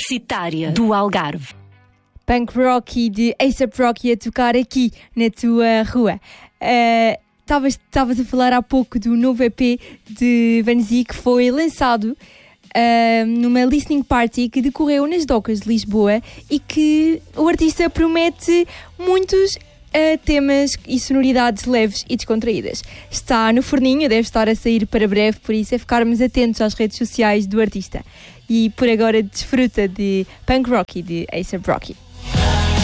Universitária do Algarve. Punk Rocky de A$AP Rocky a tocar aqui na tua rua. Estavas a falar há pouco do novo EP de Vanzi que foi lançado numa listening party que decorreu nas docas de Lisboa e que o artista promete muitos temas e sonoridades leves e descontraídas. Está no forninho, deve estar a sair para breve, por isso é ficarmos atentos às redes sociais do artista. E por agora desfruta de Punk Rocky de A$AP Rocky.